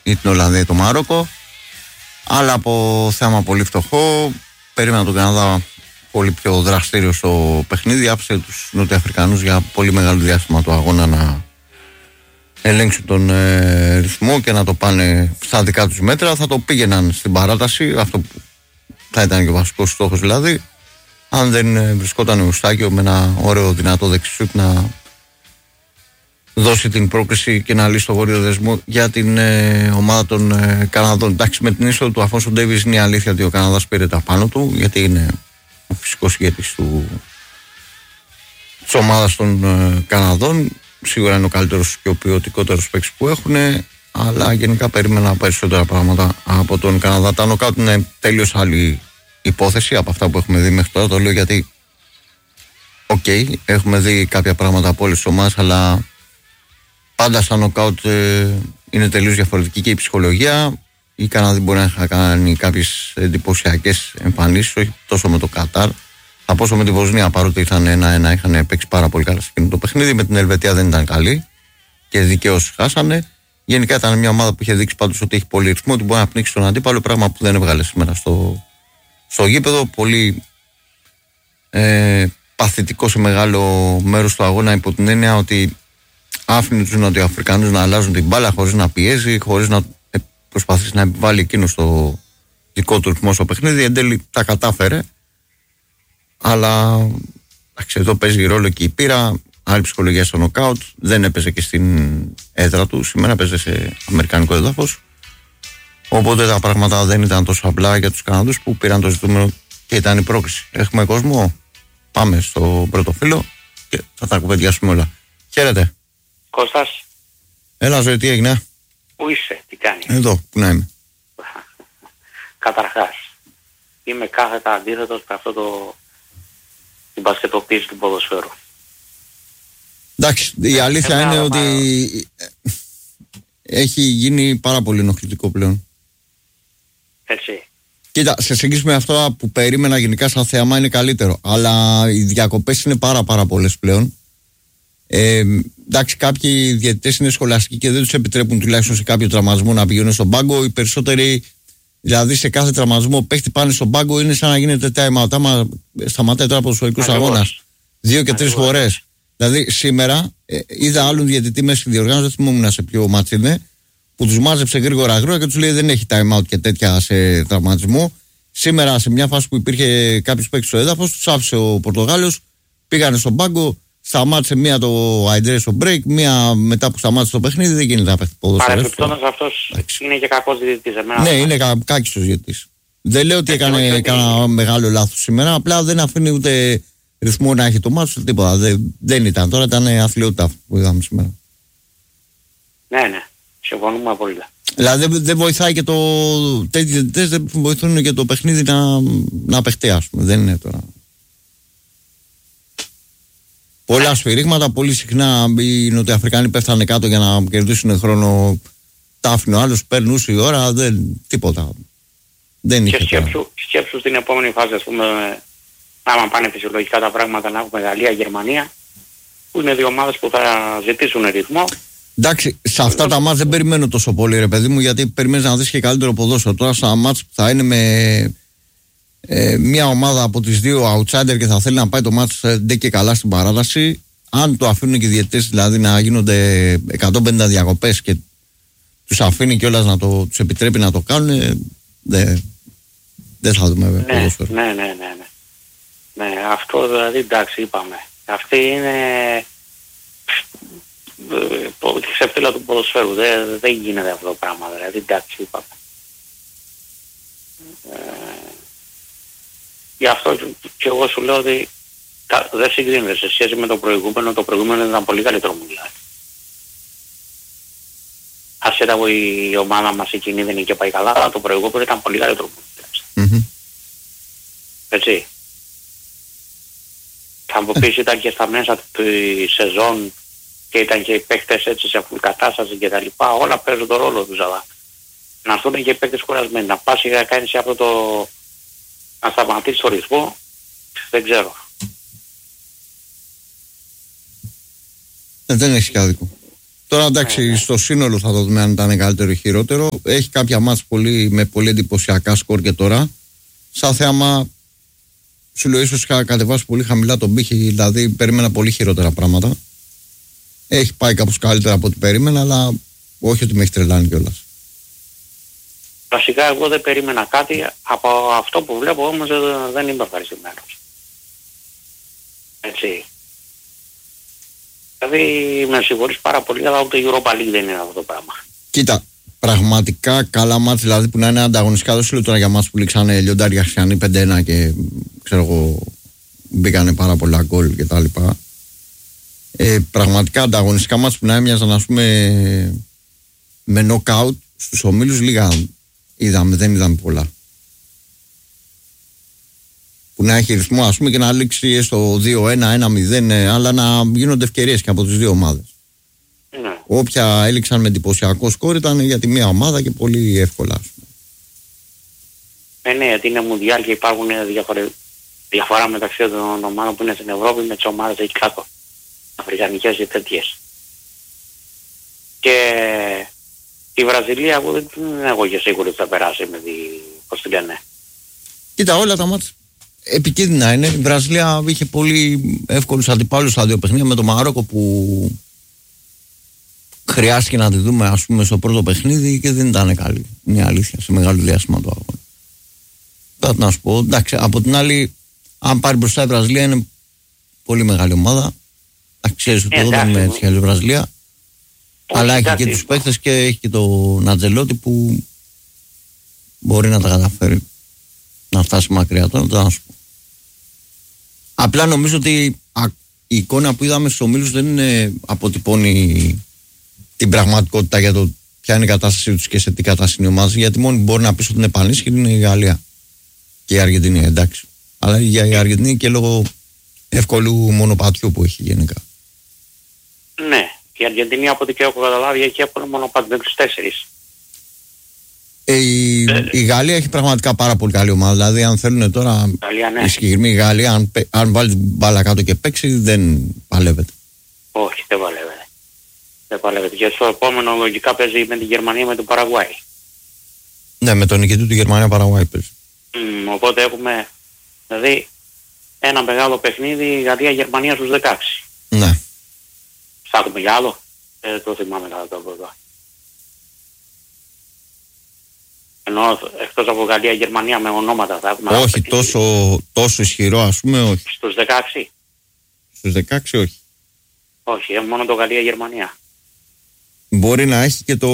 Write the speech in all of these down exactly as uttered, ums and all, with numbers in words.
ή την Ολλανδία ή το Μαρόκο. Αλλά από θέμα πολύ φτωχό, περίμενα τον Καναδά πολύ πιο δραστήριο στο παιχνίδι. Άφησε τους Νοτιοαφρικανούς για πολύ μεγάλο διάστημα του αγώνα να ελέγξουν τον ε, ρυθμό και να το πάνε στα δικά τους μέτρα. Θα το πήγαιναν στην παράταση, αυτό που θα ήταν και ο βασικός στόχος δηλαδή, αν δεν ε, βρισκόταν ο Εουστάκιο με ένα ωραίο δυνατό δεξισούτ να δώσει την πρόκριση και να λύσει το γόριο δεσμό για την ε, ομάδα των ε, Καναδών. Εντάξει, με την είσοδο του Αλφόνσο Ντέιβις είναι η αλήθεια ότι ο Καναδάς πήρε τα πάνω του, γιατί είναι ο φυσικός ηγέτης του της ομάδας των ε, Καναδών. Σίγουρα είναι ο καλύτερος και ο ποιοτικότερος παίκτης που έχουν, αλλά γενικά περίμενα περισσότερα πράγματα από τον Καναδά. Τα νοκάουτ είναι τελείως άλλη υπόθεση από αυτά που έχουμε δει μέχρι τώρα. Το λέω γιατί, οκ, okay, έχουμε δει κάποια πράγματα από όλες τις ομάδες, αλλά πάντα στα νοκάουτ ε, είναι τελείως διαφορετική και η ψυχολογία. Οι Καναδοί μπορεί να είχαν κάνει κάποιες εντυπωσιακές εμφανίσεις, όχι τόσο με το Κατάρ. Από όσο με τη Βοσνία, παρότι ήρθαν ένα-ένα, είχαν παίξει πάρα πολύ καλά σε εκείνο το παιχνίδι. Με την Ελβετία δεν ήταν καλή και δικαίως χάσανε. Γενικά ήταν μια ομάδα που είχε δείξει πάντως ότι έχει πολύ ρυθμό, ότι μπορεί να πνίξει τον αντίπαλο, πράγμα που δεν έβγαλε σήμερα στο, στο γήπεδο. Πολύ ε, παθητικό σε μεγάλο μέρος του αγώνα, υπό την έννοια ότι άφηνε τους Νοτιοαφρικανούς να αλλάζουν την μπάλα χωρίς να πιέζει, χωρίς να προσπαθήσει να επιβάλλει εκείνο το δικό του ρυθμό στο παιχνίδι. Εν τέλει τα κατάφερε. Αλλά εντάξει, εδώ παίζει ρόλο και η πείρα, άλλη ψυχολογία στο νοκάουτ. Δεν έπαιζε και στην έδρα του. Σήμερα παίζε σε αμερικανικό έδαφος. Οπότε τα πράγματα δεν ήταν τόσο απλά για τους Καναδούς που πήραν το ζητούμενο και ήταν η πρόκληση. Έχουμε κόσμο. Πάμε στο πρώτο φύλλο και θα τα κουβεντιάσουμε όλα. Χαίρετε. Κώστας. Έλα, ζωή, τι έγινε? Πού είσαι, τι κάνεις? Εδώ, πού να είμαι. Καταρχάς, είμαι κάθετα αντίθετος με αυτό το την μπασκετοποίηση του ποδοσφαίρου. Εντάξει, η αλήθεια είναι ότι έχει γίνει πάρα πολύ ενοχλητικό πλέον. Έτσι. Κοίτα, σε σύγκριση με αυτό που περίμενα γενικά σαν θέαμα είναι καλύτερο. Αλλά οι διακοπές είναι πάρα πάρα πολλές πλέον. Ε, εντάξει, κάποιοι διαιτητές είναι σχολαστικοί και δεν τους επιτρέπουν τουλάχιστον σε κάποιο τραυματισμό να πηγαίνουν στον πάγκο. Οι περισσότεροι, δηλαδή σε κάθε τραυματισμό παίχτη πάνε στον πάγκο, είναι σαν να γίνεται time out. Άμα σταματάει τώρα ποδοσφαιρικός αγώνας δύο και τρεις φορές. Δηλαδή σήμερα ε, είδα άλλον διαιτητή μέσα στη διοργάνωση, δεν θυμόμουν σε ποιο μάτς είναι, που τους μάζεψε γρήγορα γρήγορα και τους λέει δεν έχει time out και τέτοια σε τραυματισμό. Σήμερα σε μια φάση που υπήρχε κάποιος παίκτης στο έδαφος, τους άφησε ο Πορτογάλος, πήγανε στον πάγκο. Σταμάτησε μία το hydration break, μία μετά που σταμάτησε το παιχνίδι, δεν γίνεται να παίχνει ποδόσφαιρο. Παρεμπιπτόντως αυτός είναι και κακός διαιτητής. Ναι, είναι κα, κάκιστος διαιτητής. Δεν λέω ότι έκανε κανένα μεγάλο λάθος σήμερα, απλά δεν αφήνει ούτε ρυθμό να έχει το μάτσο, τίποτα. Δεν, δεν ήταν τώρα, ήταν αθλειότητα που είδαμε σήμερα. Ναι, ναι, συμφωνούμε απόλυτα. Δηλαδή δεν, δεν βοηθάει και το. Τέτοιοι διαιτητές δεν βοηθούν και το παιχνίδι να, να παιχτεί, ας πούμε. Δεν είναι τώρα. Πολλά σφυρίγματα, πολύ συχνά οι Νοτιοαφρικανοί πέφτανε κάτω για να κερδίσουν χρόνο. Τα άφηνε ο άλλος, περνούσε η ώρα, δεν, τίποτα. Δεν είχε. Και σκέψου, σκέψου στην επόμενη φάση, ας πούμε, άμα πάνε φυσιολογικά τα πράγματα, να έχουμε Γαλλία, Γερμανία, που είναι δύο ομάδες που θα ζητήσουν ρυθμό. Εντάξει, σε αυτά τα μάτς δεν περιμένω τόσο πολύ, ρε παιδί μου, γιατί περιμένεις να δεις και καλύτερο ποδόσφαιρο. Τώρα στα μάτς που θα είναι με ε, μια ομάδα από τις δύο outsider και θα θέλει να πάει το μάτς ντε και καλά στην παράταση, αν το αφήνουν και οι διαιτητές δηλαδή να γίνονται εκατόν πενήντα διακοπές και τους αφήνει κιόλας να το, τους επιτρέπει να το κάνουν, δεν δε θα δούμε ναι, ποδόσφαιρο. Ναι, ναι, ναι, ναι. Ναι, αυτό δηλαδή εντάξει είπαμε. Αυτή είναι τη ξεφτύλα του ποδοσφαίρου. Δεν, δεν γίνεται αυτό το πράγμα. Δηλαδή εντάξει είπαμε. Ε, γι' αυτό και εγώ σου λέω ότι δεν συγκρίνεται σε σχέση με το προηγούμενο. Το προηγούμενο ήταν πολύ καλύτερο μου δηλαδή. Ασχέτα που η ομάδα μας εκείνη δεν είχε πάει καλά, αλλά το προηγούμενο ήταν πολύ καλύτερο μου δηλαδή. Mm-hmm. Έτσι. Θα μου πεις ήταν και στα μέσα τη σεζόν και ήταν και οι παίκτες έτσι σε full κατάσταση και τα λοιπά, όλα παίζουν τον ρόλο τους, αλλά να έρθουν και οι παίκτες κουρασμένοι, να πας για να κάνεις αυτό το, να σταματήσεις το ρυθμό, δεν ξέρω. Ε, δεν έχεις και άδικο. Τώρα εντάξει, ναι, ναι. στο σύνολο θα το δούμε αν ήταν καλύτερο ή χειρότερο. Έχει κάποια μάτς πολύ, με πολύ εντυπωσιακά σκορ και τώρα. Σαν θέαμα, σου λέω, ίσως είχα κατεβάσει πολύ χαμηλά τον πύχη, δηλαδή περίμενα πολύ χειρότερα πράγματα. Έχει πάει κάπως καλύτερα από ό,τι περίμενα, αλλά όχι ότι με έχει τρελάνει κιόλας. Βασικά εγώ δεν περίμενα κάτι, από αυτό που βλέπω όμως δεν είμαι ευχαριστημένος. Έτσι. Δηλαδή με συγχωρείς πάρα πολύ, αλλά ούτε η Europa League δεν είναι αυτό το πράγμα. Κοίτα, πραγματικά καλά μάτς, δηλαδή που να είναι ανταγωνιστικά, δεν σου λέω τώρα για μάτς που λήξανε Λιοντάρια Αξιανή πέντε ένα και ξέρω εγώ μπήκανε πάρα πολλά γκολ και τα λοιπά. Ε, πραγματικά ανταγωνιστικά μάτς που να έμοιαζαν, ας πούμε, με νοκάουτ στους ομίλους, λίγα είδαμε, δεν είδαμε πολλά. Που να έχει ρυθμό, ας πούμε, και να λήξει στο δύο ένα, ένα μηδέν, αλλά να γίνονται ευκαιρίες και από τις δύο ομάδες. Ναι. Όποια έληξαν με εντυπωσιακό σκόρ ήταν για τη μία ομάδα και πολύ εύκολα, ας πούμε. Ε, ναι, γιατί είναι μουντιάλ και υπάρχουν διαφορε... διαφορά μεταξύ των ομάδων που είναι στην Ευρώπη με τις ομάδες εκεί κάτω. Αφρικανικές και τέτοιες. Και η Βραζιλία εγώ δεν έχω και σίγουρο ότι θα περάσει με τη... πώς τη λένε. Κοίτα, όλα τα μάτια επικίνδυνα είναι. Η Βραζιλία είχε πολύ εύκολους αντιπάλους στα δύο παιχνίδια, με το Μαρόκο που χρειάστηκε να τη δούμε, ας πούμε, στο πρώτο παιχνίδι και δεν ήταν καλή. Είναι αλήθεια, σε μεγάλο διάστημα του αγώνα. Κάτι να σου πω, εντάξει, από την άλλη, αν πάρει μπροστά η Βραζιλία είναι πολύ μεγάλη ομάδα. Ξέρεις ότι εγώ δεν είμαι έτσι η Βραζιλία. Όχι, αλλά έχει και τους παίκτες και έχει και τον Αντζελότη που μπορεί να τα καταφέρει να φτάσει μακριά. Τώρα να σου πω. Απλά νομίζω ότι η εικόνα που είδαμε στους ομίλους δεν είναι, αποτυπώνει την πραγματικότητα για το ποια είναι η κατάστασή τους και σε τι κατάσταση είναι η ομάδα. Γιατί μόνο μπορεί να πεις ότι είναι πανίσχυρη είναι η Γαλλία και η Αργεντινή, εντάξει. Αλλά για η Αργεντινή και λόγω εύκολου μονοπατιού που έχει γενικά. Ναι, η Αργεντινή από ό,τι και έχω καταλάβει έχει εύκολο μονοπάτι με τους τέσσερις. Ε, η, ε, η Γαλλία έχει πραγματικά πάρα πολύ καλή ομάδα. Δηλαδή, αν θέλουν τώρα Γαλλία, ναι. η συγκεκριμένη Γαλλία, αν, αν βάλει την μπάλα κάτω και παίξει, δεν παλεύεται. Όχι, δεν παλεύεται. Δεν παλεύεται. Και στο επόμενο λογικά παίζει με τη Γερμανία με τον Παραγουάι. Ναι, με τον νικητή του Γερμανία-Παραγουάι παίζει. Mm, οπότε έχουμε δηλαδή ένα μεγάλο παιχνίδι Γαλλία-Γερμανία στους δεκαέξι. Ναι. Θα έχουμε για άλλο. Ε, το θυμάμαι κατά το πρώτο. Ενώ εκτός από Γαλλία-Γερμανία με ονόματα θα έχουμε... Όχι τόσο, τόσο ισχυρό, ας πούμε, όχι. Στους δεκαέξι. Στους δεκαέξι όχι. Όχι, μόνο το Γαλλία-Γερμανία. Μπορεί να έχει και το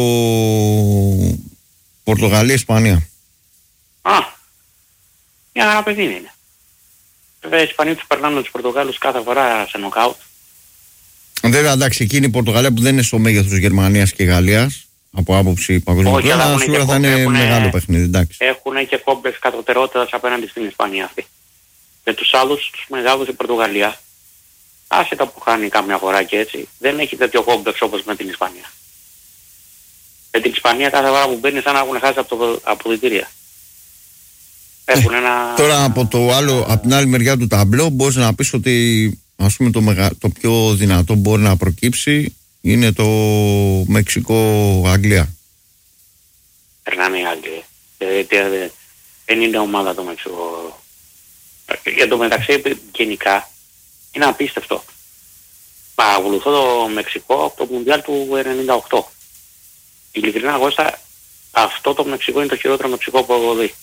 Πορτογαλία-Ισπανία. Α, μια χαρά παιχνίδι είναι. Βέβαια οι Ισπανοί τους περνάνε τους Πορτογάλους κάθε φορά σε νοκάουτ. Βέβαια, εντάξει, εκείνη η Πορτογαλία που δεν είναι στο μέγεθος της Γερμανίας και Γαλλίας, από άποψη παγκοσμίου, αλλά σίγουρα θα είναι έχουν, μεγάλο παιχνίδι, εντάξει. Έχουν και κόμπλεξ κατωτερότητας απέναντι στην Ισπανία αυτή. Με τους άλλους, τους μεγάλους, η Πορτογαλία, άσχετα που χάνει κάμια φορά και έτσι, δεν έχει τέτοιο κόμπλεξ όπως με την Ισπανία. Με την Ισπανία κάθε φορά που μπαίνει σαν να έχουν χάσει από το αποδυτήρια. Έχουν ένα... Τώρα από, το άλλο, από την άλλη μεριά του ταμπλό μπορείς να πεις ότι, ας πούμε, το, μεγα... το πιο δυνατό μπορεί να προκύψει είναι το Μεξικό-Αγγλία. Περνάνε οι Άγγλοι. Δεν είναι ομάδα το Μεξικό. Για το μεταξύ γενικά είναι απίστευτο. Παρακολουθώ το Μεξικό από το Μουντιάλ του ενενήντα οκτώ. Ειλικρινά εγώ στα... αυτό το Μεξικό είναι το χειρότερο Μεξικό που έχω δει.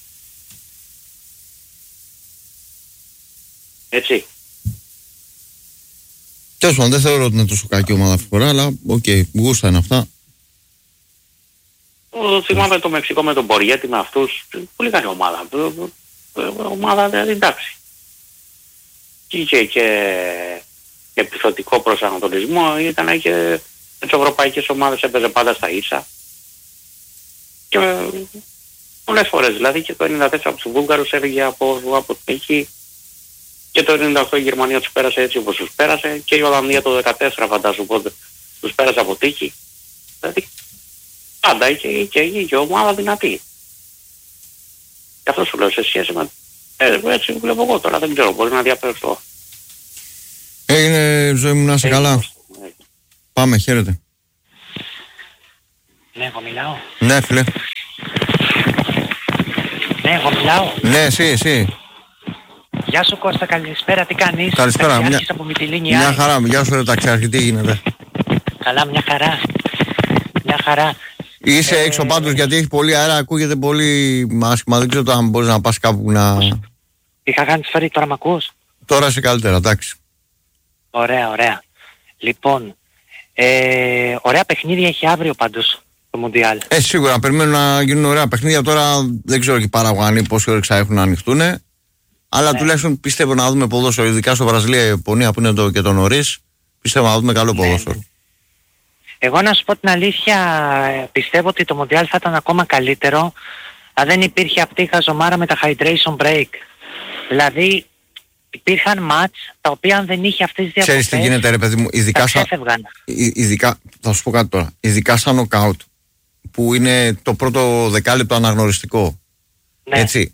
Έτσι. Τέλος πάντων, δεν θεωρώ ότι είναι τόσο κακή ομάδα αυτή τη φορά, αλλά οκ, okay, γούστα είναι αυτά. Ο, θυμάμαι το Μεξικό με τον Μποριέτη, με αυτούς, πολύ καλή ομάδα. Ομάδα δηλαδή εντάξει. Και είχε και επιθετικό προσανατολισμό, ήταν και με τις ευρωπαϊκές ομάδες έπαιζε πάντα στα ίσα. Και πολλές φορές, δηλαδή και το ενενήντα τέσσερα από τους Βούλγαρους έλεγε από, από εκεί. Και το ενενήντα οκτώ η Γερμανία τους πέρασε έτσι όπως τους πέρασε και η Ολλανδία το δεκατέσσερα φαντάζομαι πότε τους πέρασε από τύχη. Δηλαδή πάντα είχε και η ομάδα δυνατή. Γι' αυτό σου λέω σε σχέση με... Ε, έτσι βλέπω εγώ τώρα, δεν ξέρω, μπορεί να διαπρέψω. Έγινε ζωή μου, να είσαι καλά. Πάμε, χαίρετε. Ναι, εγώ μιλάω. Ναι, φίλε. Ναι, εγώ μιλάω. Ναι, εσύ, εσύ. Γεια σου Κώστα, καλησπέρα, τι κάνεις? Καλησπέρα, μια, από Μυτιλήνη, μια Άι. χαρά, γεια σου ρε ταξιάρχη, τι γίνεται? Καλά, μια χαρά. Μια χαρά. Είσαι ε... έξω πάντως γιατί έχει πολύ αέρα, ακούγεται πολύ άσχημα, δεν ξέρω αν μπορείς να πας κάπου να... Είχα κάνει τη φέρει, τώρα μ' ακούς? Τώρα είσαι καλύτερα, εντάξει. Ωραία, ωραία. Λοιπόν, ε, ωραία παιχνίδια έχει αύριο πάντως το Μουντιάλ. Ε, σίγουρα, περιμένουν να γίνουν ωραία παιχνίδια. Τώρα δεν ξέρω και οι παραγωγοί πόση ώρα θα έχουν να ανοιχτούν. Αλλά ναι. Τουλάχιστον πιστεύω να δούμε ποδόσφαιρο, ειδικά στο Βραζιλία-Ιαπωνία που είναι το, και το νωρίς. Πιστεύω να δούμε καλό ναι. ποδόσφαιρο. Εγώ να σου πω την αλήθεια, πιστεύω ότι το Μουντιάλ θα ήταν ακόμα καλύτερο αν δεν υπήρχε αυτή η χαζομάρα με τα hydration break. Δηλαδή υπήρχαν μάτς τα οποία αν δεν είχε αυτές τις διακοπές... Ξέρεις τι γίνεται ρε παιδί μου, ειδικά σαν... Ειδικά, θα σου πω κάτι τώρα, ειδικά σαν νοκάουτ που είναι το πρώτο δεκάλεπτο αναγνωριστικό. Ναι. Έτσι.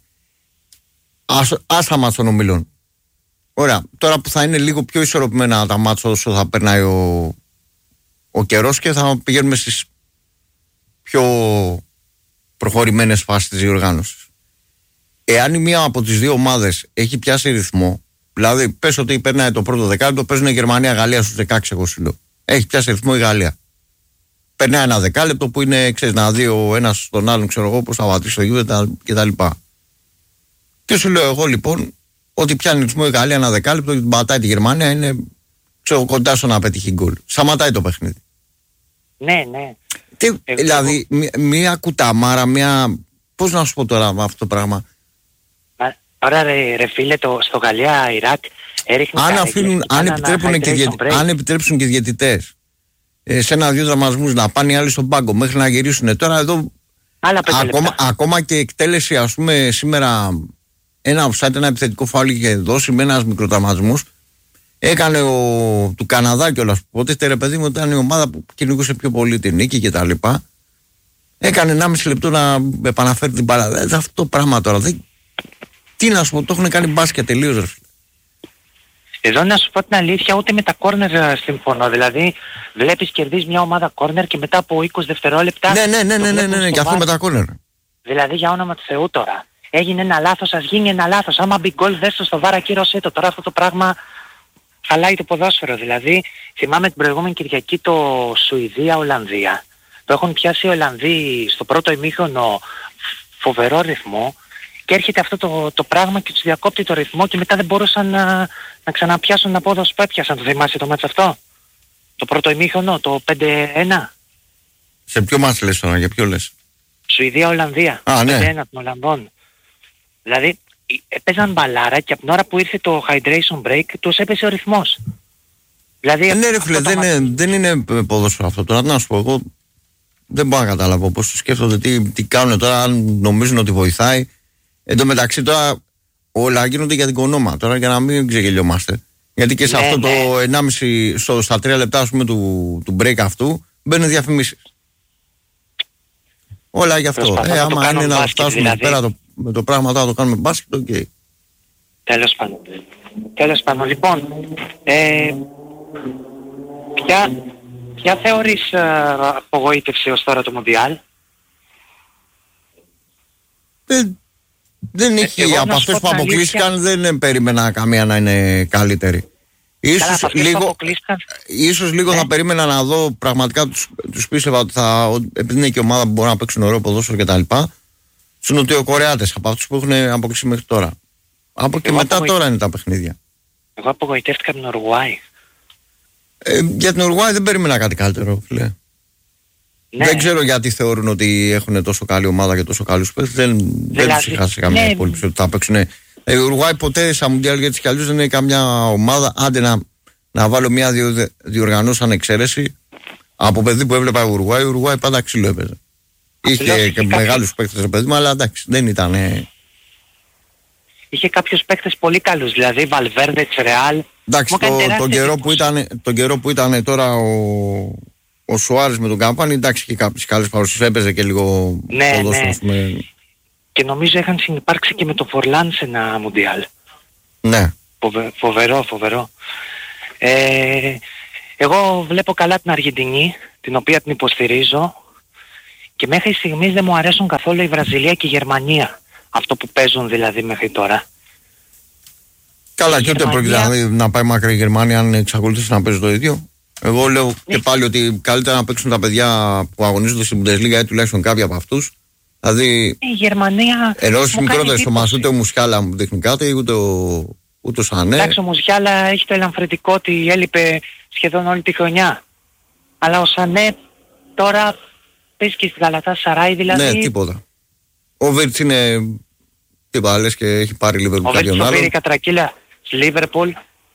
Ας, ας τα μάτς των ομιλών. Ωραία, τώρα που θα είναι λίγο πιο ισορροπημένα τα μάτς όσο θα περνάει ο, ο καιρός και θα πηγαίνουμε στις πιο προχωρημένες φάσεις της διοργάνωσης. Εάν η μία από τις δύο ομάδες έχει πιάσει ρυθμό, δηλαδή πες ότι περνάει το πρώτο δεκάλεπτο, παίζουν Γερμανία-Γαλλία στους δεκαέξι εγώ συλλογ. Έχει πιάσει ρυθμό η Γαλλία. Περνάει ένα δεκάλεπτο που είναι, ξέρεις, να δει ο ένας τον άλλον, ξέρω εγώ, πώς θα βατήσει το γήπεδο κτλ. Και σου λέω εγώ λοιπόν ότι πιάνει ρυθμό η Γαλλία ένα δεκάλεπτο και την πατάει τη Γερμανία, είναι ξέρω, κοντά στο να πετύχει γκολ. Σταματάει το παιχνίδι. Ναι, ναι. Τι, εγώ... Δηλαδή, μία, μία κουταμάρα, μία. Πώς να σου πω τώρα αυτό το πράγμα. Άρα ρε, ρε φίλε, το, στο Γαλλία-Ιράκ έριχνε... Αν, αφήνουν, αν, επιτρέπουν και διαιτ, αν επιτρέψουν και οι διαιτητές ε, σε ένα-δύο δραματισμούς να πάνε οι άλλοι στον πάγκο μέχρι να γυρίσουν τώρα εδώ... Ακόμα, ακόμα και εκτέλεση, ας πούμε, σήμερα ένα offside, ένα επιθετικό φάουλ είχε δώσει με ένας μικροτραυματισμούς. Έκανε ο, του Καναδά κιόλας. Οπότε ρε παιδί μου ήταν η ομάδα που κυνηγούσε πιο πολύ την νίκη και τα λοιπά. Έκανε ενάμιση λεπτό να επαναφέρει την μπάλα. Δηλαδή αυτό το πράγμα τώρα δεν... Τι να σου πω, το έχουν κάνει μπάσκετ τελείως ρε φίλε. Εδώ να σου πω την αλήθεια, ούτε με τα κόρνερ συμφωνώ. Δηλαδή βλέπεις κερδίζει μια ομάδα κόρνερ και μετά από είκοσι δευτερόλεπτα... Ναι, ναι, ναι, ναι, ναι, ναι, ναι, και αυτό με τα κόρνερ. Δηλαδή για όνομα του Θεού τώρα. Έγινε ένα λάθος, ας γίνει ένα λάθος. Άμα μπει γκολ δες το στο βάρα, κύρωσέ το. Τώρα αυτό το πράγμα χαλάει το ποδόσφαιρο. Δηλαδή θυμάμαι την προηγούμενη Κυριακή το Σουηδία-Ολλανδία. Το έχουν πιάσει οι Ολλανδοί στο πρώτο ημίχρονο φοβερό ρυθμό. Και έρχεται αυτό το, το πράγμα και τους διακόπτει το ρυθμό και μετά δεν μπορούσαν να, να ξαναπιάσουν την απόδοση που έπιασαν. Το θυμάσαι το μάτς αυτό? Το πρώτο ημίχρονο, το πέντε ένα. Σε ποιο μάτς λες τώρα, για ποιο λες? Σουηδία-Ολλανδία. Α, ναι. πέντε ένα των Ολλανδών. Δηλαδή έπαιζαν μπαλάρα και από την ώρα που ήρθε το hydration break τους έπεσε ο ρυθμός. Δηλαδή, ε, ναι ρε φίλε, δεν, είναι, δεν είναι ποδόσφαιρο αυτό τώρα. Να σου πω, εγώ δεν μπορώ να καταλάβω πώς το σκέφτονται, τι, τι κάνουν τώρα, αν νομίζουν ότι βοηθάει. Εν τω μεταξύ τώρα όλα γίνονται για την κονόμα τώρα για να μην ξεγελιόμαστε. Γιατί και σε ναι, αυτό ναι. το ενάμιση στο, στα τρία λεπτά ας πούμε, του, του break αυτού μπαίνουν διαφημίσεις. Όλα γι' αυτό. Ε, άμα είναι να φτάσουμε δηλαδή. Πέρα το, με το πράγμα τώρα το κάνουμε μπάσκετ, οκ. Okay. Τέλος πάντων. Τέλος πάντων. Λοιπόν, ε, ποια, ποια θεωρείς ε, απογοήτευση ως τώρα το Μουντιάλ? Δεν, δεν έχει, ε, από αυτές που αποκλείστηκαν δεν περίμενα καμία να είναι καλύτερη. Ίσως Καλά, λίγο, ίσως λίγο ε. θα περίμενα να δω πραγματικά τους, τους πίστευα ότι θα, επειδή είναι και ομάδα που μπορεί να παίξουν ωραίο ποδόσφαιρο και τα λοιπά, τους Νοτιοκορεάτες από αυτούς που έχουν αποκλείσει μέχρι τώρα. Από και Εγώ μετά απογοη... τώρα είναι τα παιχνίδια. Εγώ απογοητεύτηκα την Ουρουάη. Ε, για την Ουρουάη δεν περίμενα κάτι καλύτερο, φίλε. Ναι. Δεν ξέρω γιατί θεωρούν ότι έχουν τόσο καλή ομάδα και τόσο καλούς παίκτες. Δεν, δηλαδή, δεν τους είχα σε καμία υπόλοιψη ναι. ότι θα παίξουν. Ε, η Ουρουάη ποτέ σαν Μουντιάλ γιατί κι αλλιώς δεν είναι καμιά ομάδα. Άντε να, να βάλω μια διο, διοργανώση σαν εξαίρεση. Από παιδί που έβλεπα η Ουρουάη, η Ουρουάη πάντα ξύλο έπαιζε. Είχε και μεγάλους παίκτες παιδί μου, αλλά εντάξει δεν ήταν. Ε... Είχε κάποιους παίκτες πολύ καλούς, δηλαδή Βαλβέρντε, Ρεάλ. Εντάξει, το, τον, καιρό που ήταν, τον καιρό που ήταν τώρα ο, ο Σουάρες με τον Καμπάνι, εντάξει και κάποιες καλές παρουσίες έπαιζε και λίγο ναι, ποδόσφαιρο. Ναι. Με... Και νομίζω είχαν συνυπάρξει και με το Φορλάν σε ένα Μουντιάλ. Ναι. Φοβε, φοβερό, φοβερό. Ε, εγώ βλέπω καλά την Αργεντινή, την οποία την υποστηρίζω. Και μέχρι στιγμής δεν μου αρέσουν καθόλου η Βραζιλία και η Γερμανία. Αυτό που παίζουν δηλαδή μέχρι τώρα. Καλά, και ούτε πρόκειται δηλαδή να πάει μακριά η Γερμανία αν εξακολουθήσει να παίζει το ίδιο. Εγώ λέω ναι. και πάλι ότι καλύτερα να παίξουν τα παιδιά που αγωνίζονται στην Bundesliga ή τουλάχιστον κάποιοι από αυτούς. Δηλαδή. Η Γερμανία. Ενώ στις μικρότερες ομάδες ούτε ο Μουσιάλα μου δείχνει κάτι, ούτε ο, ούτε ο Σανέ. Εντάξει, ο Μουσιάλα έχει το ελαφρυντικό ότι έλειπε σχεδόν όλη τη χρονιά. Αλλά ο Σανέ τώρα παίζει και στη Γαλατάσαράι δηλαδή. Ναι, τίποτα. Ο Βίρτς είναι. Τίποτα, λες και έχει πάρει Λίβερπουλ κάποιον άλλον. Ο Βίρτς πήρε κατρακύλα στη Λίβερπουλ.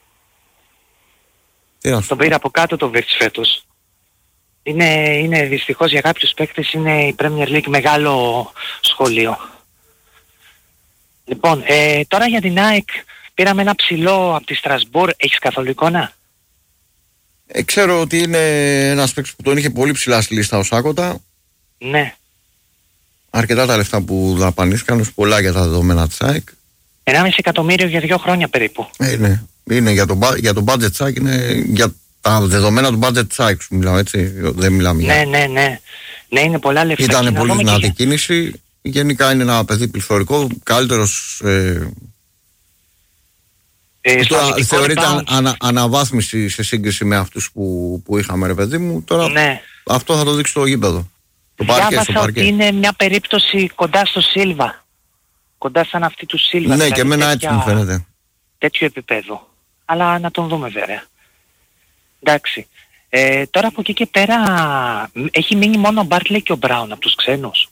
Τον πήρε από κάτω το Βίρτς φέτος. Είναι, είναι δυστυχώς για κάποιους παίκτες είναι η Premier League μεγάλο σχολείο. Λοιπόν, ε, τώρα για την ΑΕΚ πήραμε ένα ψηλό από τη Στρασβούρ. Έχεις καθόλου εικόνα? Ε, ξέρω ότι είναι ένας παίκτης που τον είχε πολύ ψηλά στη λίστα ο Σάκοτα. Ναι. Αρκετά τα λεφτά που δαπανήθηκαν, πολλά για τα δεδομένα της ΑΕΚ. ενάμιση εκατομμύριο για δύο χρόνια περίπου. Ε, ναι. Είναι για το, για το budget της ΑΕΚ, είναι για τα δεδομένα του budget της ΑΕΚ, μιλάω έτσι, δεν μιλάμε για... Ναι, ναι, ναι. Ναι, είναι πολλά λεφτά. Ήταν πολύ δυνατή και... κίνηση. Γενικά είναι ένα παιδί πληθωρικό, καλύτερος... Ε... Ε, τώρα θεωρείται αν, ανα, αναβάθμιση σε σύγκριση με αυτούς που, που είχαμε, ρε παιδί μου. Τώρα ναι. Αυτό θα το δείξει το γήπεδο. Το παρκέ, στο παρκέ. Ότι είναι μια περίπτωση κοντά στο Σίλβα. Κοντά σαν αυτή του Σίλβα. Ναι, δηλαδή και εμένα έτσι μου φαίνεται. Τέτοιο επίπεδο. Αλλά να τον δούμε βέβαια. Εντάξει. Ε, τώρα από εκεί και πέρα έχει μείνει μόνο ο Μπάρτλεϊ και ο Μπράουν από τους ξένους.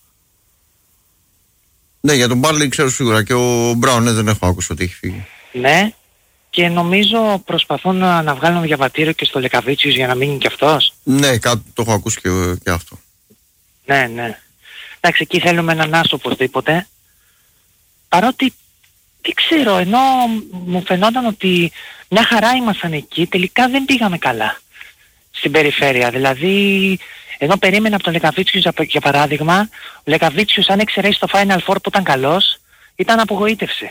Ναι, για τον Μπάρτλεϊ ξέρω σίγουρα, και ο Μπράουν ναι, δεν έχω ακούσει ότι έχει φύγει. Ναι, και νομίζω προσπαθούν να, να βγάλουν διαβατήριο και στο Λεκαβίτσιος για να μείνει και αυτός. Ναι, κάτι το έχω ακούσει και, και αυτό. Ναι, ναι. Εντάξει, εκεί θέλουμε έναν άσο οπωσδήποτε. Παρότι, δεν ξέρω, ενώ μου φαινόταν ότι μια χαρά ήμασταν εκεί, τελικά δεν πήγαμε καλά στην περιφέρεια. Δηλαδή, ενώ περίμενα από τον Λεκαβίτσιος για παράδειγμα, ο Λεκαβίτσιος αν εξαιρέσει το Final Four που ήταν καλός, ήταν απογοήτευση.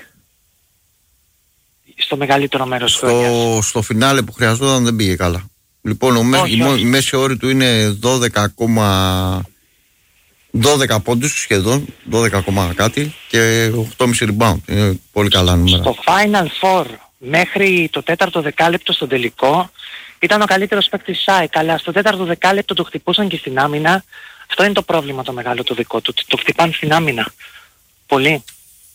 Στο μεγαλύτερο μέρος της χρονιάς. Στο φινάλε που χρειαζόταν δεν πήγε καλά. Λοιπόν, ο όχι, μέ, όχι. η μέση όρη του είναι δώδεκα, δώδεκα πόντους σχεδόν, δώδεκα κάτι και οκτώ κόμμα πέντε rebound. Είναι πολύ καλά νούμερα. Στο Final Four μέχρι το τέταρτο δεκάλεπτο στον τελικό ήταν ο καλύτερος παίκτης της ΑΕΚ, αλλά στο τέταρτο δεκάλεπτο το χτυπούσαν και στην άμυνα. Αυτό είναι το πρόβλημα το μεγάλο το δικό του, το χτυπάνε στην άμυνα. Πολύ.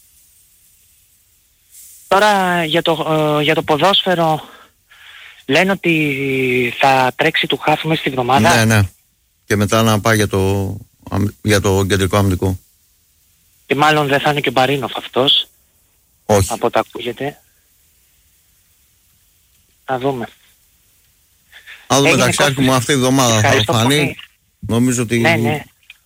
Τώρα για το, ε, για το ποδόσφαιρο λένε ότι θα τρέξει του χάφου μέσα στη βδομάδα. Ναι, ναι. Και μετά να πάει για το, για το κεντρικό αμυντικό. Και μάλλον δεν θα είναι και ο Μπαρίνοφ αυτός. Όχι. Από ό,τι ακούγεται. Θα δούμε. Αν δούμε ταξιάρχη μου αυτή η εβδομάδα θα το φανεί. Νομίζω ότι ναι, ναι.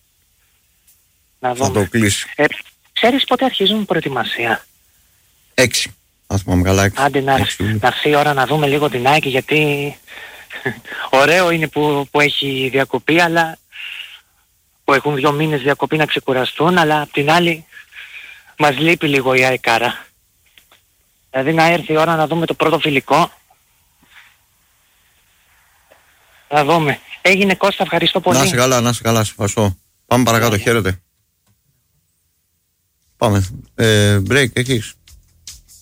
Να θα το κλείσει. Ε, ξέρεις πότε αρχίζουν προετοιμασία? Έξι. Ας πούμε καλά. Έξι. Άντε να, να έρθει η ώρα να δούμε λίγο την ΑΕΚ, γιατί ωραίο είναι που, που έχει διακοπή, αλλά που έχουν δύο μήνες διακοπή να ξεκουραστούν, αλλά απ' την άλλη μας λείπει λίγο η ΑΕΚάρα. Δηλαδή να έρθει η ώρα να δούμε το πρώτο φιλικό. Να δούμε. Έγινε Κώστα, ευχαριστώ πολύ. Να είσαι καλά, να είσαι καλά, σε ευχαριστώ. Πάμε παρακάτω, χαίρετε. Πάμε. Ε, break, έχεις.